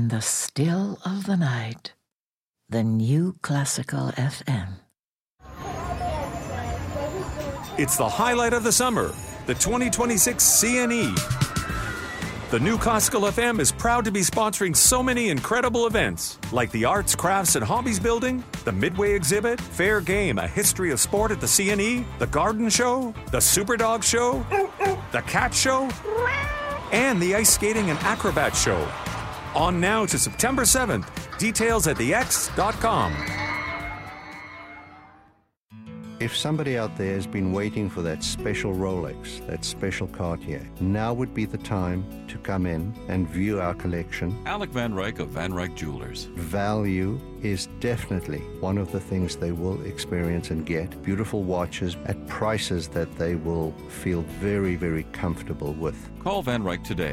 in the still of the night, the New Classical FM. It's the highlight of the summer, the 2026 CNE. The New Classical FM is proud to be sponsoring so many incredible events, like the Arts, Crafts, and Hobbies Building, the Midway Exhibit, Fair Game, a history of sport at the CNE, the Garden Show, the Superdog Show, the Cat Show, and the Ice Skating and Acrobat Show. On now to September 7th. Details at thex.com. If somebody out there has been waiting for that special Rolex, that special Cartier, now would be the time to come in and view our collection. Alec Van Ryk of Van Ryk Jewelers. Value is definitely one of the things they will experience and get. Beautiful watches at prices that they will feel very, very comfortable with. Call Van Ryk today.